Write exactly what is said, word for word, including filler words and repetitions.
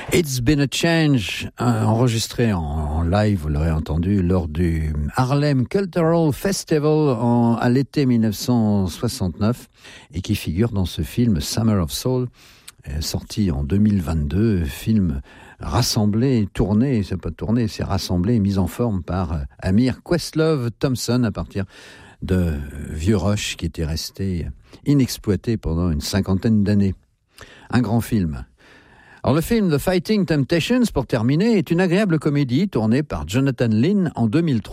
It's Been a Change, euh, enregistré en, en live, vous l'aurez entendu, lors du Harlem Cultural Festival en, à l'été dix-neuf cent soixante-neuf et qui figure dans ce film Summer of Soul, euh, sorti en deux mille vingt-deux, film rassemblé, tourné, c'est pas tourné, c'est rassemblé, mis en forme par euh, Amir Questlove Thompson à partir de vieux roches qui étaient restés inexploités pendant une cinquantaine d'années. Un grand film. Alors le film The Fighting Temptations, pour terminer, est une agréable comédie tournée par Jonathan Lynn en deux mille trois.